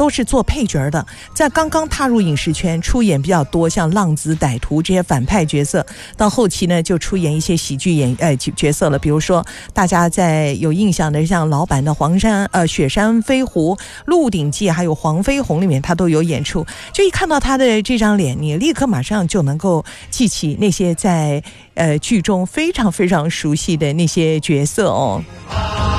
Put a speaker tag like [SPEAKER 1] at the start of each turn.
[SPEAKER 1] 是做配角的，在刚刚踏入影视圈出演比较多像浪子歹徒这些反派角色，到后期呢就出演一些喜剧角色了，比如说大家在有印象的像老版的雪山飞狐、鹿鼎记还有黄飞鸿里面他都有演出，就一看到他的这张脸，你立刻马上就能够记起那些在剧中非常非常熟悉的那些角色哦。